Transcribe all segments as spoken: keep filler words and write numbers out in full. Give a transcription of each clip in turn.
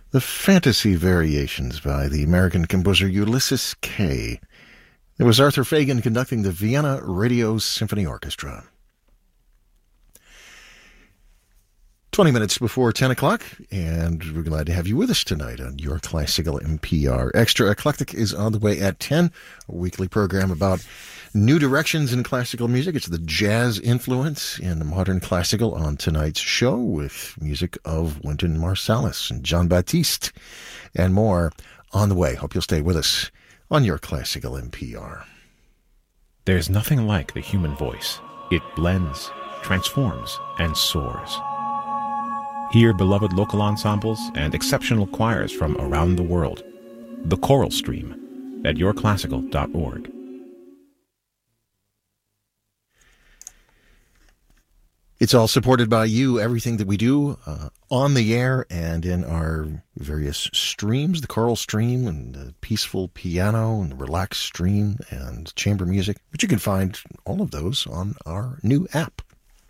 The Fantasy Variations by the American composer Ulysses Kay. There was Arthur Fagan conducting the Vienna Radio Symphony Orchestra. twenty minutes before ten o'clock, and we're glad to have you with us tonight on Your Classical N P R. Extra Eclectic is on the way at ten, a weekly program about new directions in classical music. It's the jazz influence in modern classical on tonight's show with music of Wynton Marsalis and Jon Batiste and more on the way. Hope you'll stay with us on Your Classical N P R. There's nothing like the human voice. It blends, transforms, and soars. Hear beloved local ensembles and exceptional choirs from around the world. The Choral Stream at your classical dot org. It's all supported by you, everything that we do uh, on the air and in our various streams, the choral stream and the peaceful piano and the relaxed stream and chamber music. But you can find all of those on our new app.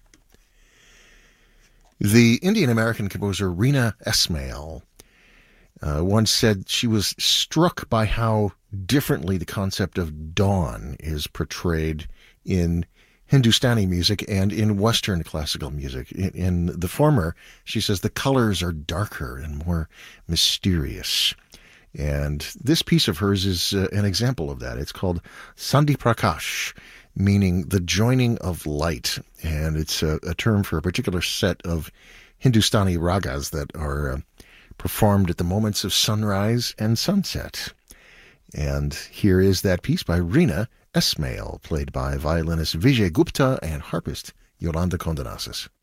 The Indian-American composer Rina Esmail uh, once said she was struck by how differently the concept of dawn is portrayed in Hindustani music and in Western classical music. In, in the former, she says the colors are darker and more mysterious. And this piece of hers is uh, an example of that. It's called Sandhi Prakash, meaning the joining of light. And it's a, a term for a particular set of Hindustani ragas that are uh, performed at the moments of sunrise and sunset. And here is that piece by Rina Esmail, played by violinist Vijay Gupta and harpist Yolanda Kondanassis.